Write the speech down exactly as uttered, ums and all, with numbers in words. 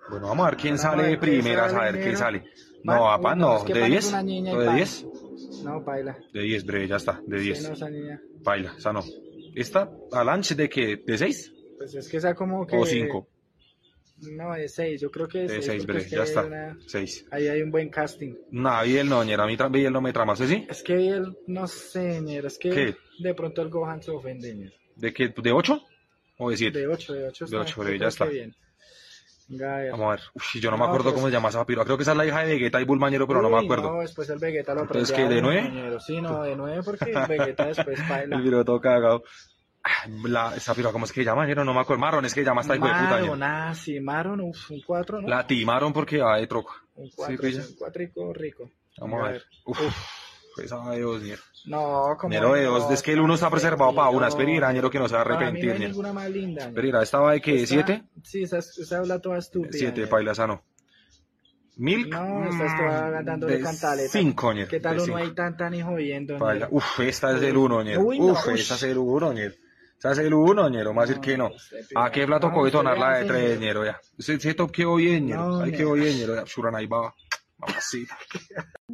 Bueno, vamos a ver quién Bueno, sale a de ver qué primeras, a sale, ver qué ñero. sale. Pan- No, uy, papá, no, no. es que ¿De Pan es diez? una niña y ¿O de Pan. diez? No, baila. De diez, breve, ya está, de Sí, diez. no, esa niña. Baila, esa no. ¿Esta? ¿Alanche de qué? ¿De seis? Pues es que esa como ¿O que. cinco? No, de seis. Yo creo que de De seis seis, porque es breve, que ya ahí hay, está. una, seis. ahí hay un buen casting. No, Biel no, ñera, a mí tra- Biel no me trama, ¿usted sí? Es que él, no sé, ñero, es que ¿Qué? de pronto el Gohan se ofende, ñero. ¿De qué? ¿De ocho? ¿O de siete? De ocho, de ocho De está, ocho, yo breve, ya creo está. que bien. Venga, a ver. Vamos a ver. Uf, yo no me No, acuerdo pero cómo es- se llama esa piroa. Creo que esa es la hija de Vegeta y Bulmañero, pero no me Uy, acuerdo. no, después el Vegeta lo aprende Entonces, ¿qué? a ¿De uno, nueve? ñero. Sí, no, de nueve porque el Vegeta después baila. El piro todo cagado. Ah, La, esa piroa, ¿cómo es que se llama, ñero? No me acuerdo. Marron, es que llama esta hijo de puta, ñero. Maron, ah, sí, Maron, uf, un cuatro, ¿no? La timaron porque va de troco. Un ¿Sí, cuatro, pilla? un cuatrico rico. Vamos Venga, a ver. Uf, esa de dos, ñero. No, como Ñero de dos, es que el uno está preservado para una. Espera, ñero, que no se va a Para mí no arrepentir, hay ñero. ninguna más linda. ñero. Espera, ¿esta va de qué? Esta- ¿Siete? Sí, esa, esa habla toda estúpida. Siete, ñero. paila, esa no. ¿Milk? No, esta es toda dándole de cantaleta. cinco, ñero. ¿Qué tal de uno cinco. ahí tan tan y jodiendo? Paila. ñero? Uf, esta es del uno, ñero. Uy, no, Uf, ush. esa es el uno, ñero. Esa es el uno, ñero. Más decir que no. este ¿A qué pira- plato no, tocó usted detonar la vea, de tres, señor. ñero? Ya. Ese, ese top quedó bien, ñero. No, Ahí ñero. quedó bien, ñero. Ya, Shuran ahí va. Mamacita.